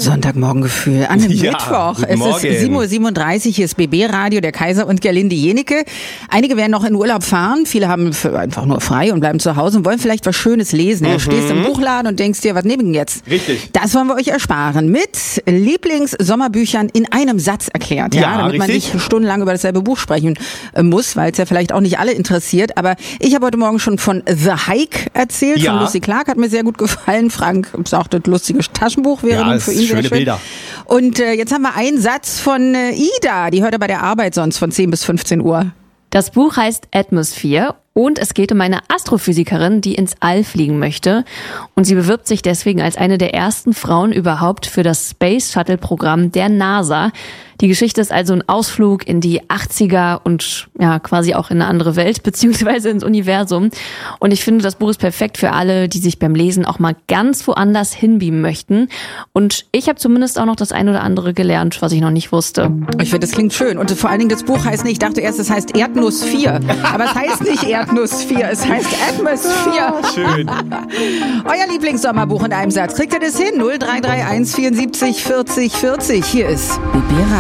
Sonntagmorgengefühl an einem Mittwoch. Es ist 7.37 Uhr, hier ist BB-Radio, der Kaiser und Gerlinde Jenecke. Einige werden noch in Urlaub fahren, viele haben einfach nur frei und bleiben zu Hause und wollen vielleicht was Schönes lesen. Du stehst im Buchladen und denkst dir, was nehmen wir denn jetzt? Richtig. Das wollen wir euch ersparen. Mit Lieblings-Sommerbüchern in einem Satz erklärt. Ja, damit man nicht stundenlang über dasselbe Buch sprechen muss, weil es ja vielleicht auch nicht alle interessiert. Aber ich habe heute Morgen schon von The Hike erzählt, von Lucy Clark, hat mir sehr gut gefallen. Frank sagte, lustiges Taschenbuch wäre nun für ihn schöne Bilder. Und jetzt haben wir einen Satz von Ida, die hört er bei der Arbeit sonst von 10 bis 15 Uhr. Das Buch heißt Atmosphere und es geht um eine Astrophysikerin, die ins All fliegen möchte. Und sie bewirbt sich deswegen als eine der ersten Frauen überhaupt für das Space Shuttle Programm der NASA. Die Geschichte ist also ein Ausflug in die 80er und ja quasi auch in eine andere Welt, beziehungsweise ins Universum. Und ich finde, das Buch ist perfekt für alle, die sich beim Lesen auch mal ganz woanders hinbeamen möchten. Und ich habe zumindest auch noch das ein oder andere gelernt, was ich noch nicht wusste. Ich finde, das klingt schön. Und vor allen Dingen, das Buch heißt nicht, ich dachte erst, es heißt Erdnuss 4. Aber es heißt nicht Erdnuss 4, es heißt Atmosphere. Schön. Euer Lieblingssommerbuch in einem Satz. Kriegt ihr das hin? 0331 74 40 40. Hier ist BB Radio.